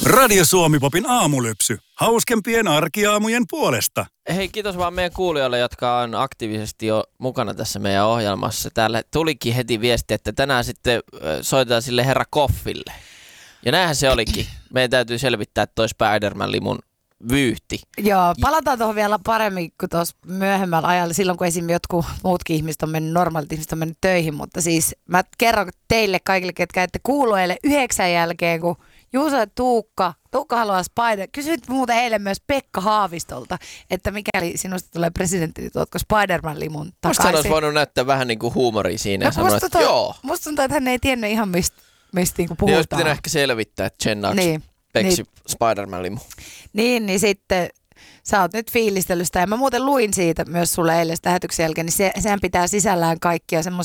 Radio Suomi-popin aamulypsy. Hauskempien arkiaamujen puolesta. Hei, kiitos vaan meidän kuulijoille, jotka on aktiivisesti jo mukana tässä meidän ohjelmassa. Täällä tulikin heti viesti, että tänään sitten soitetaan sille herra Koffille. Ja näinhän se olikin. Meidän täytyy selvittää toi Spider-Man-limun vyyhti. Joo, palataan tuohon vielä paremmin kuin tuossa myöhemmällä ajalla, silloin kun esimerkiksi jotkut muutkin ihmiset on mennyt, normaalit ihmiset on mennyt töihin, mutta siis mä kerron teille kaikille, ketkä ette kuulu eilen 9 jälkeen, kun Juuso ja Tuukka haluaa kysyit muuten eilen myös Pekka Haavistolta, että mikäli sinusta tulee presidentti, niin tuotko Spider-Man-limun takaisin. Musta hän olisi voinut näyttää vähän niin kuin huumoria siinä ja sanoa, että joo. Musta tuntuu, että hän ei tiennyt ihan mistä niin puhutaan. Niin olisi pitänyt ehkä selvittää, että Jennaaks peksi Spider-Man-limu. Niin sitten sä oot nyt fiilistelystä ja mä muuten luin siitä myös sulle eilen lähetyksen jälkeen, niin sehän pitää sisällään kaikkia semmoisia